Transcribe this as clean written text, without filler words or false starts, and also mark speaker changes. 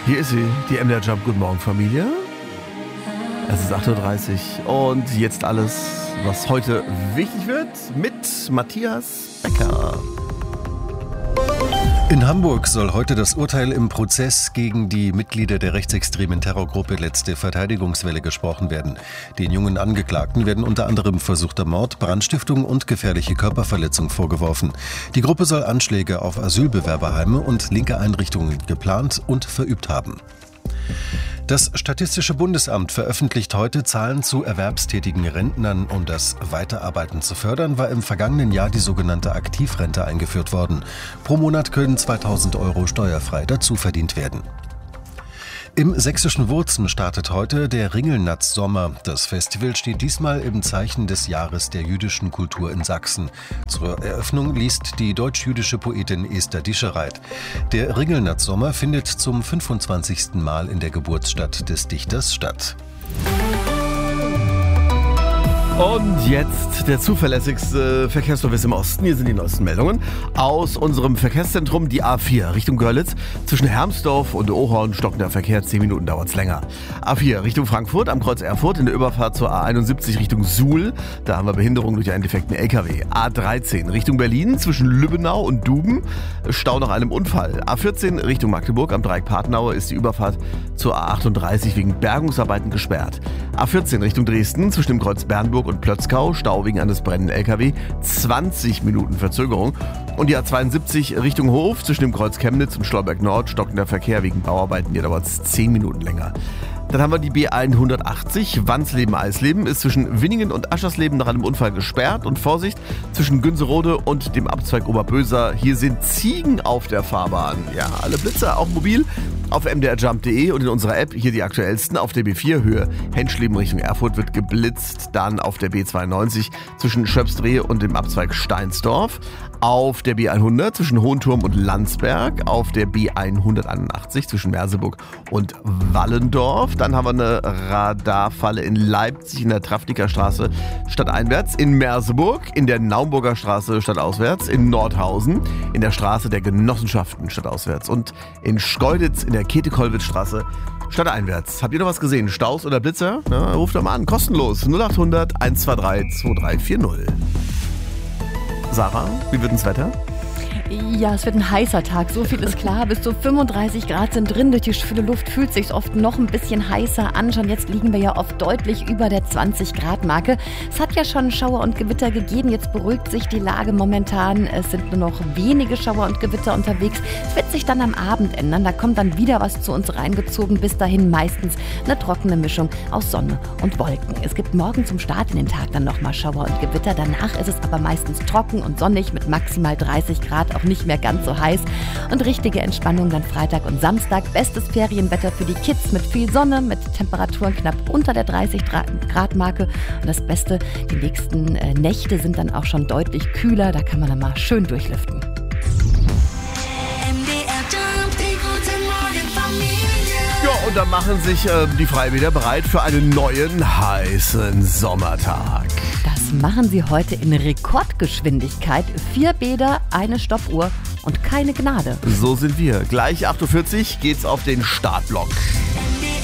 Speaker 1: Hier ist sie, die MDR Jump. Guten Morgen, Familie. Es ist 8.30 Uhr und jetzt alles, was heute wichtig wird, mit Matthias Becker.
Speaker 2: In Hamburg soll heute das Urteil im Prozess gegen die Mitglieder der rechtsextremen Terrorgruppe Letzte Verteidigungswelle gesprochen werden. Den jungen Angeklagten werden unter anderem versuchter Mord, Brandstiftung und gefährliche Körperverletzung vorgeworfen. Die Gruppe soll Anschläge auf Asylbewerberheime und linke Einrichtungen geplant und verübt haben. Das Statistische Bundesamt veröffentlicht heute Zahlen zu erwerbstätigen Rentnern. Um das Weiterarbeiten zu fördern, war im vergangenen Jahr die sogenannte Aktivrente eingeführt worden. Pro Monat können 2.000 Euro steuerfrei dazu verdient werden. Im sächsischen Wurzen startet heute der Ringelnatz-Sommer. Das Festival steht diesmal im Zeichen des Jahres der jüdischen Kultur in Sachsen. Zur Eröffnung liest die deutsch-jüdische Poetin Esther Dischereit. Der Ringelnatz-Sommer findet zum 25. Mal in der Geburtsstadt des Dichters statt.
Speaker 1: Und jetzt der zuverlässigste Verkehrsservice im Osten. Hier sind die neuesten Meldungen aus unserem Verkehrszentrum, die A4 Richtung Görlitz. Zwischen Hermsdorf und Ohorn stockender Verkehr, 10 Minuten dauert es länger. A4 Richtung Frankfurt am Kreuz Erfurt in der Überfahrt zur A71 Richtung Suhl. Da haben wir Behinderung durch einen defekten LKW. A13 Richtung Berlin zwischen Lübbenau und Duben. Stau nach einem Unfall. A14 Richtung Magdeburg am Dreieck Patenauer ist die Überfahrt zur A38 wegen Bergungsarbeiten gesperrt. A14 Richtung Dresden zwischen dem Kreuz Bernburg und Plötzkau, Stau wegen eines brennenden LKW, 20 Minuten Verzögerung. Und die A72 Richtung Hof zwischen dem Kreuz Chemnitz und Schleuberg Nord, stockender Verkehr wegen Bauarbeiten, hier dauert es 10 Minuten länger. Dann haben wir die B180, Wandsleben-Eisleben, ist zwischen Winningen und Aschersleben nach einem Unfall gesperrt. Und Vorsicht, zwischen Günserode und dem Abzweig Oberböser, hier sind Ziegen auf der Fahrbahn. Ja, alle Blitzer, auch mobil, auf mdrjump.de und in unserer App hier die aktuellsten. Auf der B4 Höhe Henschleben Richtung Erfurt wird geblitzt, dann auf der B92 zwischen Schöpsdrehe und dem Abzweig Steinsdorf. Auf der B100 zwischen Hohenturm und Landsberg, auf der B181 zwischen Merseburg und Wallendorf. Dann haben wir eine Radarfalle in Leipzig in der Trafniker Straße stadteinwärts, in Merseburg, in der Naumburger Straße stadtauswärts, in Nordhausen, in der Straße der Genossenschaften stadtauswärts und in Schkeuditz in der Käthe-Kollwitz-Straße stadteinwärts. Habt ihr noch was gesehen? Staus oder Blitzer? Na, ruft doch mal an, kostenlos 0800 123 2340. Sarah, wie wird das Wetter?
Speaker 3: Ja, es wird ein heißer Tag, so viel ist klar. Bis zu 35 Grad sind drin. Durch die schwüle Luft fühlt es sich oft noch ein bisschen heißer an. Schon jetzt liegen wir ja oft deutlich über der 20-Grad-Marke. Es hat ja schon Schauer und Gewitter gegeben. Jetzt beruhigt sich die Lage momentan. Es sind nur noch wenige Schauer und Gewitter unterwegs. Es wird sich dann am Abend ändern. Da kommt dann wieder was zu uns reingezogen. Bis dahin meistens eine trockene Mischung aus Sonne und Wolken. Es gibt morgen zum Start in den Tag dann nochmal Schauer und Gewitter. Danach ist es aber meistens trocken und sonnig mit maximal 30 Grad. Auch nicht mehr ganz so heiß und richtige Entspannung dann Freitag und Samstag. Bestes Ferienwetter für die Kids mit viel Sonne, mit Temperaturen knapp unter der 30 Grad Marke. Und das Beste, die nächsten Nächte sind dann auch schon deutlich kühler. Da kann man dann mal schön durchlüften.
Speaker 1: Ja, und dann machen sich die Freibäder bereit für einen neuen heißen Sommertag.
Speaker 3: Das machen sie heute in Rekordgeschwindigkeit. 4 Bäder, eine Stoppuhr und keine Gnade.
Speaker 1: So sind wir. Gleich 8.40 Uhr geht's auf den Startblock.